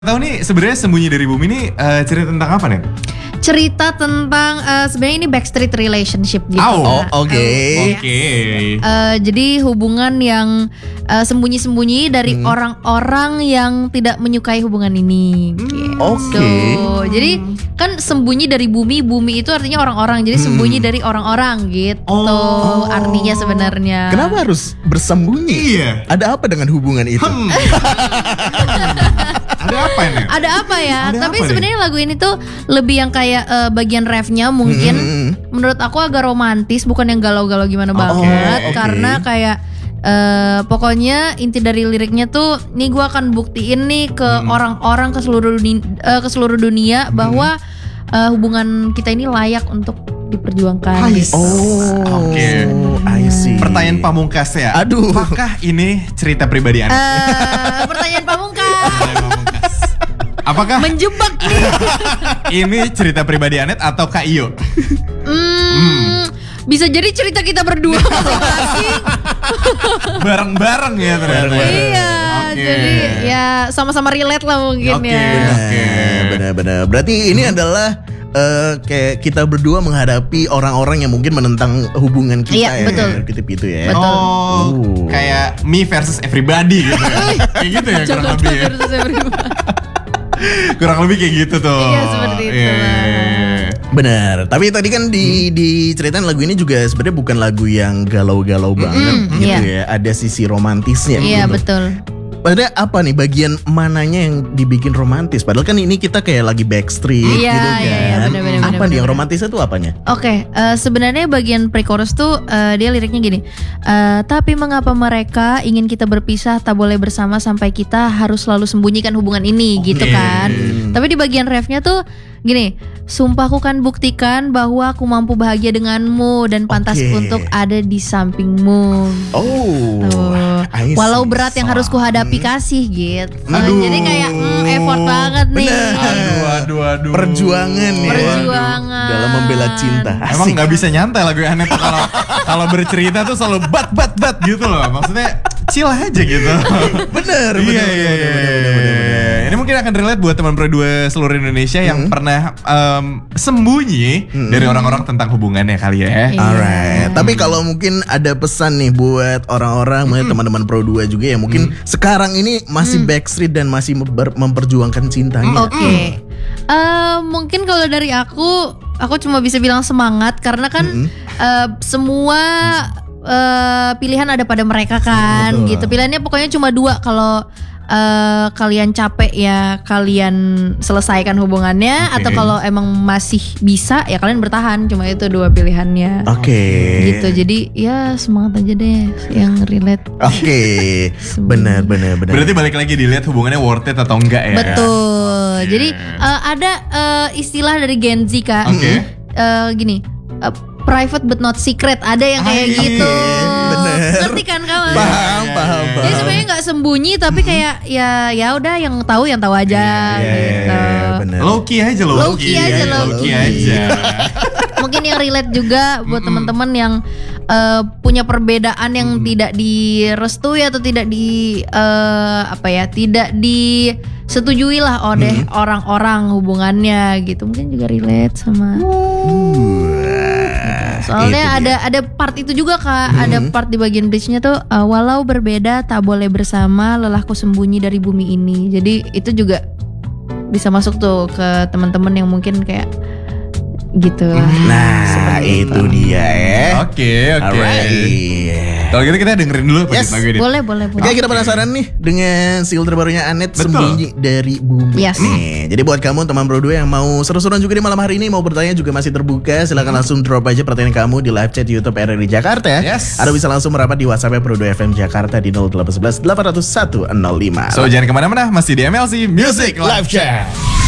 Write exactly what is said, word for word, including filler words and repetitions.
Tahu nih sebenarnya Sembunyi dari Bumi ini uh, cerita tentang apa nih? Cerita tentang uh, sebenarnya ini backstreet relationship gitu. Oh, nah. oke. Uh, Oke. uh, jadi hubungan yang uh, sembunyi-sembunyi dari Hmm. orang-orang yang tidak menyukai hubungan ini. Hmm. Gitu. Oke. Jadi kan sembunyi dari bumi, bumi itu artinya orang-orang. Jadi Hmm. sembunyi dari orang-orang gitu. Oh. Artinya sebenarnya. Kenapa harus bersembunyi? Iya. Ada apa dengan hubungan itu? Hmm. Ada apa ini? Ada apa ya? Ada Tapi apa nih? sebenarnya lagu ini tuh lebih yang kayak uh, bagian refnya mungkin Hmm. menurut aku agak romantis, bukan yang galau-galau gimana banget. oke. Karena kayak uh, pokoknya inti dari liriknya tuh, nih gue akan buktiin nih ke Hmm. orang-orang ke seluruh dunia, uh, ke seluruh dunia bahwa uh, hubungan kita ini layak untuk diperjuangkan. Hai. Gitu. Oh, Oke. I see. Pertanyaan pamungkas ya. Aduh. Apakah ini cerita pribadi Anda? Uh, pertanyaan pamungkas. Pertanyaan pamungkas. Apakah Menjebak nih. ini cerita pribadi Anet atau Kak Iyo? Hmm, bisa jadi cerita kita berdua masing-masing. Bareng-bareng ya ternyata. Iya, Oke. jadi ya sama-sama relate lah mungkin Oke. ya. Oke. Benar-benar. Berarti ini adalah eh, kayak kita berdua menghadapi orang-orang yang mungkin menentang hubungan kita Iya, ya. betul. Gitu gitu ya. Betul. Oh, Uh. kayak me versus everybody gitu ya. Kayak gitu ya kurang Jakarta lebih ya. versus everyone. Kurang lebih kayak gitu tuh. Iya, seperti itu Iya, lah. iya, iya. Benar. Tapi tadi kan di diceritain lagu ini juga sebenarnya bukan lagu yang galau-galau banget gitu iya. ya. Ada sisi romantisnya. Iya gitu. betul. Padahal apa nih bagian mananya yang dibikin romantis? Padahal kan ini kita kayak lagi backstreet Iya, gitu kan. iya, iya, benar, benar, apa benar, nih yang benar. romantisnya tuh apanya? Oke, eh, sebenarnya bagian pre-chorus tuh eh, dia liriknya gini. Eh, tapi mengapa mereka ingin kita berpisah, tak boleh bersama sampai kita harus selalu sembunyikan hubungan ini, gitu kan? Tapi di bagian refnya tuh gini, sumpah aku kan buktikan bahwa aku mampu bahagia denganmu dan pantas Oke. untuk ada di sampingmu. Oh. Tuh. I see. Walau berat yang harus kuhadapi kasih gitu. Aduh. Jadi kayak mm, effort banget nih. Bener. Aduh, aduh, aduh. Perjuangan ya. Perjuangan. Dalam membela cinta. Emang Asik. nggak bisa nyantai lagu Anet tuh kalau kalau bercerita tuh selalu bat bat bat gitu loh. Maksudnya chill aja gitu. Bener, bener, Iya, bener, iya, bener, iya, bener, iya. bener, bener, bener. Ini mungkin akan relate buat teman Pro dua seluruh Indonesia yang pernah em, sembunyi dari orang-orang tentang hubungannya kali ya. Iya. Alright, tapi kalau mungkin ada pesan nih buat orang-orang, mungkin teman-teman Pro dua juga yang mungkin sekarang ini masih backstreet dan masih memper- memperjuangkan cintanya. Oke. Eh, mungkin kalau dari aku, aku cuma bisa bilang semangat karena kan eh, semua eh, pilihan ada pada mereka kan, Betul. gitu. Pilihannya pokoknya cuma dua. Kalau eh, kalian capek ya kalian selesaikan hubungannya, Oke. atau kalau emang masih bisa ya kalian bertahan. Cuma itu dua pilihannya. Oke. Gitu. Jadi ya semangat aja deh yang relate. Oke, benar, benar, benar. Berarti balik lagi dilihat hubungannya worth it atau enggak ya. Betul. Oke. Jadi eh, ada eh, istilah dari Gen Z Kak. Oke. Eh, gini, eh, private but not secret. Ada yang kayak Ah, iya. gitu. Bener. Ngerti kan kawan? Paham, paham, Jadi paham. sebenarnya nggak sembunyi tapi kayak ya ya udah yang tahu yang tahu aja Iya, gitu. benar. Low key aja low, Low key aja, low low key key. aja. Mungkin yang relate juga buat teman-teman yang eh, punya perbedaan yang tidak direstui atau tidak di eh, apa ya, tidak disetujui lah oleh orang-orang hubungannya gitu. Mungkin juga relate sama. Soalnya Itu ada ada part itu juga Kak, ada part di bagian bridge-nya tuh uh, walau berbeda tak boleh bersama, lelahku sembunyi dari bumi ini. Jadi itu juga bisa masuk tuh ke teman-teman yang mungkin kayak gitu lah. Nah, Seperti itu dia ya. Oke, oke. Alright. Kalau gitu kita dengerin dulu apa Yes. lagu ini. Boleh, boleh, boleh. Oke, kita penasaran nih dengan single terbarunya Anet, Betul. Sembunyi dari Bumi. Yes. Nih, jadi buat kamu teman Pro dua yang mau seru-seruan juga di malam hari ini, mau bertanya juga masih terbuka, silakan langsung drop aja pertanyaan kamu di live chat YouTube R R I Jakarta. Yes. Atau bisa langsung merapat di WhatsApp Pro dua F M Jakarta di nol delapan satu satu delapan nol satu nol lima. So jangan kemana-mana, masih di M L C Music Live Chat.